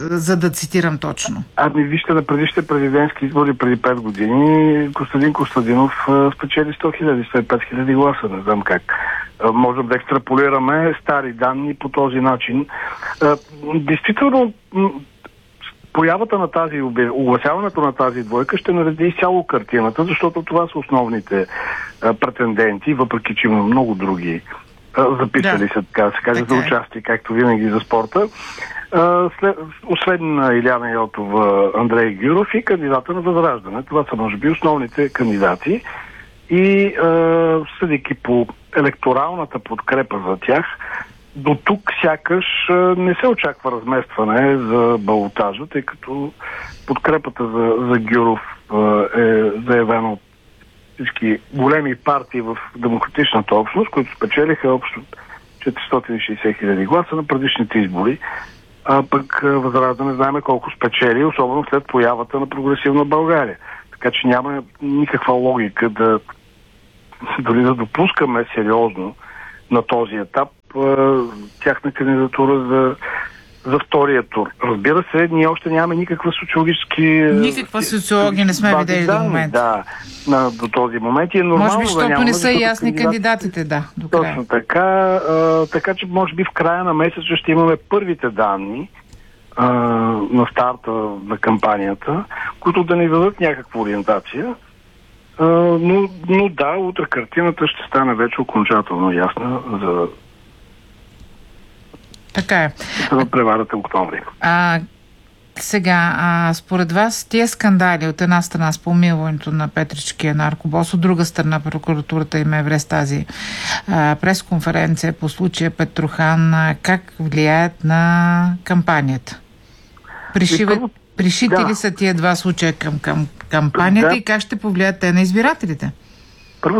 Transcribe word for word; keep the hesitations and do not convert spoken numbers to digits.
за да цитирам точно? Ами вижте, на предишните президентски избори преди пет години Костадин Костадинов спечели сто хиляди, сто и пет хиляди гласа, не знам как. Можем да екстраполираме стари данни по този начин. Действително, появата на тази, огласяването на тази двойка ще нареди изцяло картината, защото това са основните претенденти, въпреки че има много други записали да. се, така се каже, така за участие, както винаги за спорта. След, освен Илияна Йотова, Андрей Гюров и кандидата на Възраждане. Това са, може би, основните кандидати. И съдейки по електоралната подкрепа за тях, до тук сякаш не се очаква разместване за балотажа, тъй като подкрепата за, за Гюров е заявена от всички големи партии в демократичната общност, които спечелиха общо четиристотин и шейсет хиляди гласа на предишните избори. А пък Възраждане знаем колко спечели, особено след появата на Прогресивна България. Така че няма никаква логика да дори да допускаме сериозно на този етап тяхна кандидатура за, за втория тур. Разбира се, ние още нямаме никаква социологически... Никаква социология не сме видели до момента. Да, на, до този момент. И е нормално, може би, защото да не са ясни кандидатите, кандидатите, да, до края. Точно така. А, така че, може би, в края на месеца ще имаме първите данни а, на старта на кампанията, които да ни дадат някаква ориентация. Uh, но, но да, утре картината ще стане вече окончателно ясна за, така е. за преварата октомври. А, сега, а, според вас, тия скандали от една страна с помилването на Петричкия наркобос, от друга страна прокуратурата и МВР с тази а, пресконференция по случая Петрохан, а, как влияят на кампанията? Пришиват Пришити да. ли са тия два случая към, към кампанията да. и как ще повлияят те на избирателите?